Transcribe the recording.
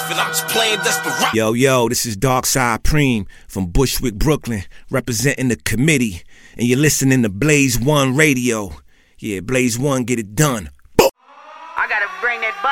and I'm just playing desperate. Yo, this is Darkside Preem from Bushwick, Brooklyn, representing the committee, and you're listening to Blaze One Radio. Yeah, Blaze One, get it done.